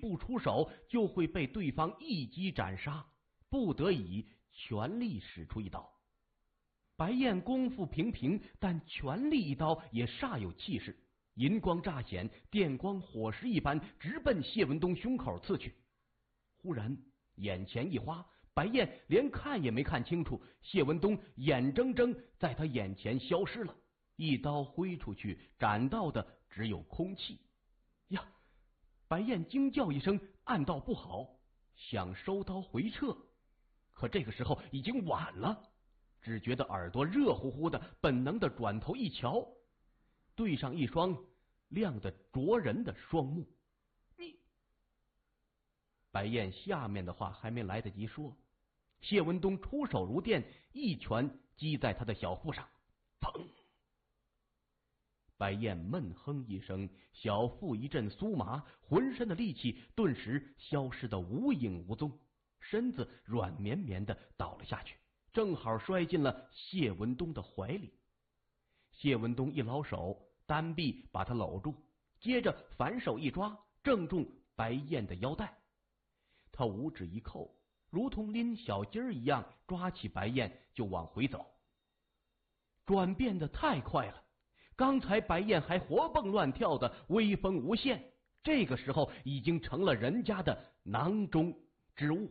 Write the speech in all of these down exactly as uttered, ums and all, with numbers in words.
不出手就会被对方一击斩杀，不得已全力使出一刀。白燕功夫平平，但全力一刀也煞有气势，银光乍显，电光火石一般，直奔谢文东胸口刺去。忽然眼前一花，白燕连看也没看清楚，谢文东眼睁睁在他眼前消失了，一刀挥出去，斩到的只有空气。呀！白燕惊叫一声，暗道不好，想收刀回撤，可这个时候已经晚了，只觉得耳朵热乎乎的，本能的转头一瞧，对上一双亮得灼人的双目。你……白燕下面的话还没来得及说，谢文东出手如电，一拳击在他的小腹上，砰！白燕闷哼一声，小腹一阵酥麻，浑身的力气顿时消失得无影无踪，身子软绵绵的倒了下去，正好摔进了谢文东的怀里。谢文东一捞手，单臂把他搂住，接着反手一抓，正中白燕的腰带。他五指一扣，如同拎小鸡儿一样，抓起白燕就往回走。转变得太快了，刚才白燕还活蹦乱跳的威风无限，这个时候已经成了人家的囊中之物。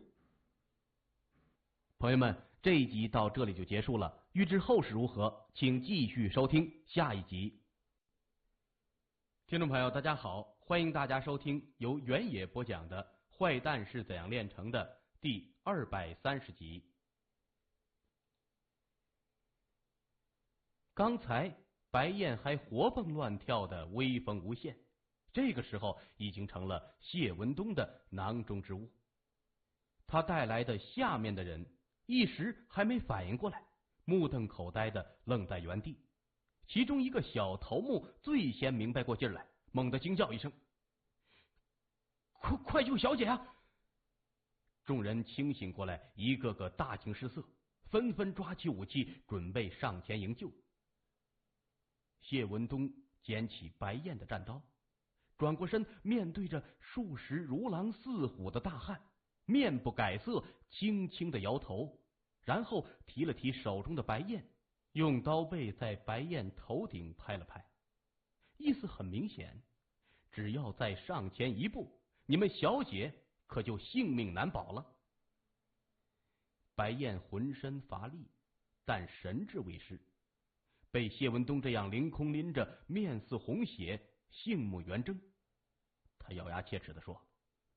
朋友们，这一集到这里就结束了，欲知后事如何，请继续收听下一集。听众朋友大家好，欢迎大家收听由原野播讲的《坏蛋是怎样炼成的》第二百三十集。刚才白燕还活蹦乱跳的威风无限，这个时候已经成了谢文东的囊中之物。他带来的下面的人一时还没反应过来，目瞪口呆的愣在原地。其中一个小头目最先明白过劲来，猛地惊叫一声：快快救小姐啊！众人清醒过来，一个个大惊失色，纷纷抓起武器准备上前营救。谢文东捡起白燕的战刀，转过身面对着数十如狼似虎的大汉，面不改色，轻轻的摇头，然后提了提手中的白燕，用刀背在白燕头顶拍了拍，意思很明显，只要再上前一步，你们小姐可就性命难保了。白燕浑身乏力，但神志未失，被谢文东这样凌空拎着，面似红血，杏目圆睁。他咬牙切齿地说：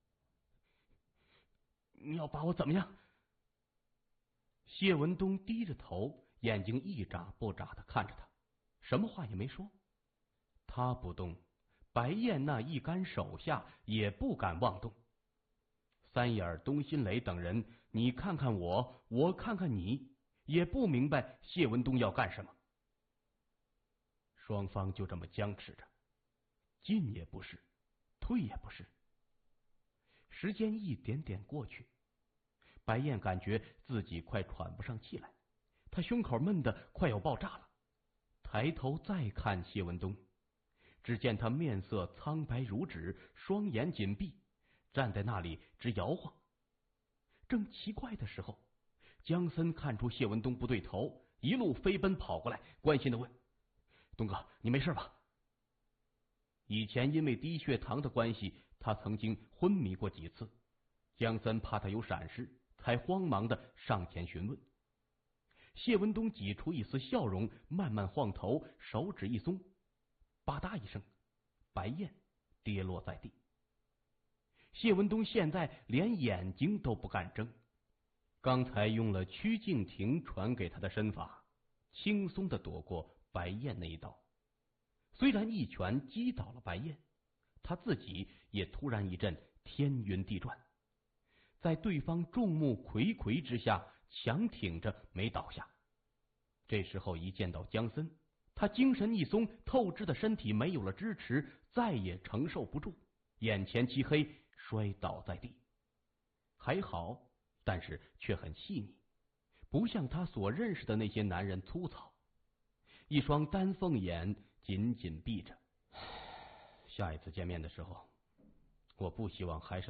你要把我怎么样？谢文东低着头，眼睛一眨不眨地看着他，什么话也没说。他不动，白燕那一干手下也不敢妄动。三眼东新雷等人，你看看我，我看看你，也不明白谢文东要干什么。双方就这么僵持着，进也不是，退也不是。时间一点点过去，白燕感觉自己快喘不上气来，他胸口闷得快要爆炸了。抬头再看谢文东，只见他面色苍白如纸，双眼紧闭，站在那里直摇晃。正奇怪的时候，江森看出谢文东不对头，一路飞奔跑过来，关心的问：东哥，你没事吧？以前因为低血糖的关系，他曾经昏迷过几次，江森怕他有闪失，才慌忙的上前询问。谢文东挤出一丝笑容，慢慢晃头，手指一松，吧嗒一声，白燕跌落在地。谢文东现在连眼睛都不敢睁，刚才用了曲敬亭传给他的身法，轻松的躲过白燕那一刀。虽然一拳击倒了白燕，他自己也突然一阵天晕地转，在对方众目睽睽之下强挺着没倒下。这时候一见到江森，他精神一松，透支的身体没有了支持，再也承受不住，眼前漆黑，摔倒在地。还好，但是却很细腻，不像他所认识的那些男人粗糙，一双丹凤眼紧紧闭着。下一次见面的时候，我不希望还是